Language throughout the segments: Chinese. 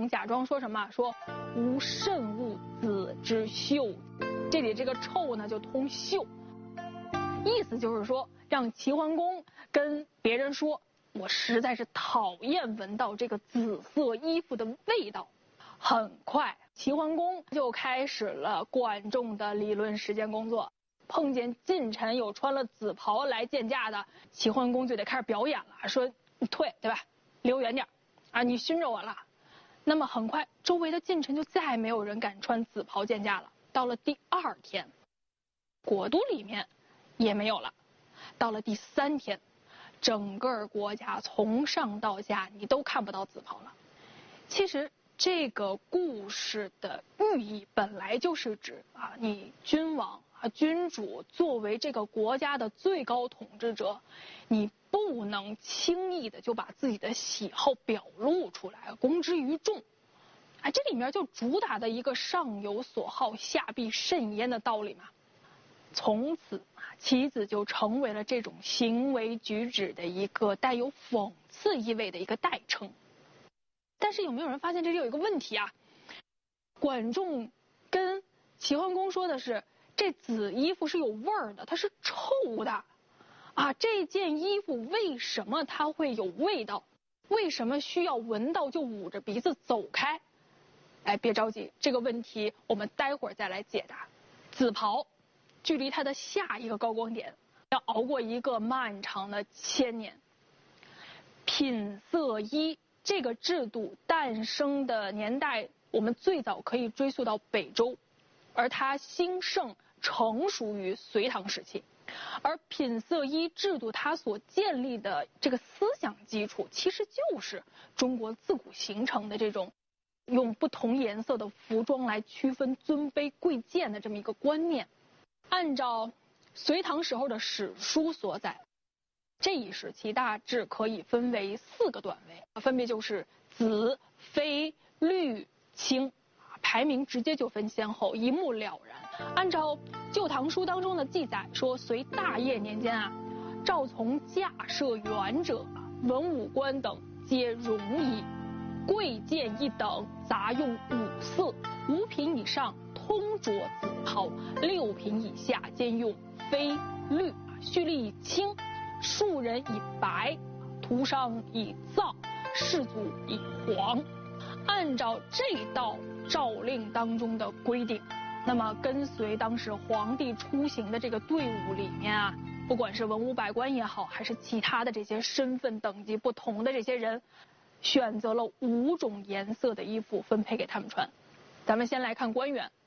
能假装说什么，说无甚恶子之秀，这里这个臭呢就通秀，意思就是说让齐桓公跟别人说，我实在是讨厌闻到这个紫色衣服的味道。很快齐桓公就开始了管仲的理论实践工作，碰见近臣有穿了紫袍来见驾的，齐桓公就得开始表演了，说你退，对吧，离我远点啊，你熏着我了。那么很快周围的近臣就再没有人敢穿紫袍见驾了。到了第2天，国都里面也没有了。到了第3天，整个国家从上到下你都看不到紫袍了。其实这个故事的寓意本来就是指你君王君主作为这个国家的最高统治者，你不能轻易的就把自己的喜好表露出来，公之于众。这里面就主打的一个上有所好，下必甚焉的道理嘛。从此棋子就成为了这种行为举止的一个带有讽刺意味的一个代称。但是有没有人发现这里有一个问题啊？管仲跟齐桓公说的是，这紫衣服是有味儿的，它是臭的这件衣服为什么它会有味道？为什么需要闻到就捂着鼻子走开？别着急，这个问题我们待会儿再来解答。紫袍距离它的下一个高光点要熬过一个漫长的1000年。品色衣这个制度诞生的年代，我们最早可以追溯到北周，而它兴盛成熟于隋唐时期。而品色衣制度它所建立的这个思想基础，其实就是中国自古形成的这种用不同颜色的服装来区分尊卑贵贱的这么一个观念。按照隋唐时候的史书所载，这一时期大致可以分为4个段位，分别就是紫、绯、绿、青，排名直接就分先后，一目了然。按照《旧唐书》当中的记载说，隋大业年间赵从驾设员者，文武官等皆戎衣，贵贱一等，杂用5色，5品以上通着紫袍，6品以下兼用绯、绿，蓄力以青，庶人以白，徒商以皂，士族以黄。按照这道诏令当中的规定，那么跟随当时皇帝出行的这个队伍里面不管是文武百官也好，还是其他的这些身份等级不同的这些人，选择了5种颜色的衣服分配给他们穿。咱们先来看官员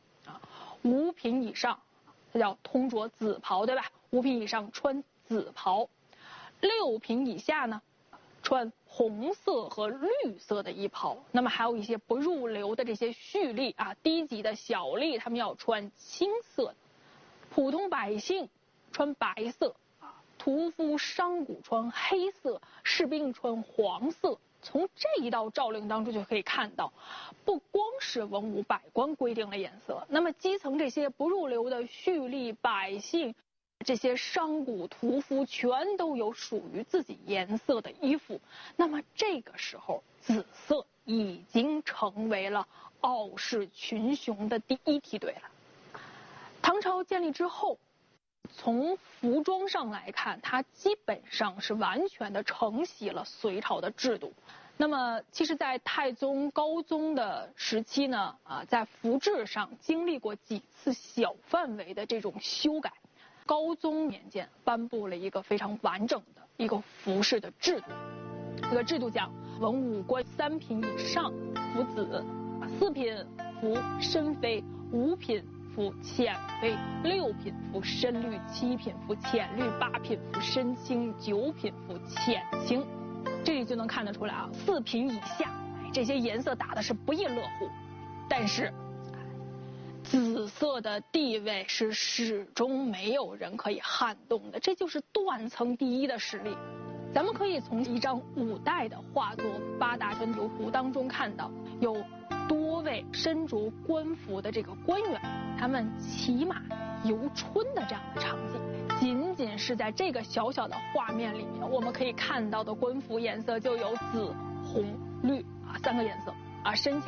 5品以上，它叫通着紫袍，对吧？5品以上穿紫袍，6品以下呢穿红色和绿色的衣袍。那么还有一些不入流的这些蓄吏低级的小吏，他们要穿青色的。普通百姓穿白色屠夫商贾穿黑色，士兵穿黄色。从这一道诏令当中就可以看到，不光是文武百官规定了颜色，那么基层这些不入流的蓄吏百姓，这些商贾屠夫全都有属于自己颜色的衣服。那么这个时候，紫色已经成为了傲视群雄的第1梯队了。唐朝建立之后，从服装上来看，它基本上是完全的承袭了隋朝的制度。那么其实在太宗高宗的时期呢在服制上经历过几次小范围的这种修改。高宗年间颁布了一个非常完整的一个服饰的制度。这个制度讲，文武官3品以上服紫，4品服深绯，5品服浅绯，6品服深绿，7品服浅绿，8品服深青，9品服浅青。这里就能看得出来4品以下这些颜色打的是不亦乐乎。但是紫色的地位是始终没有人可以撼动的，这就是断层第一的实力。咱们可以从一张5代的画作《八大春秋图》当中看到，有多位身着官服的这个官员，他们骑马游春的这样的场景。仅仅是在这个小小的画面里面，我们可以看到的官服颜色就有紫、红、绿3个颜色深浅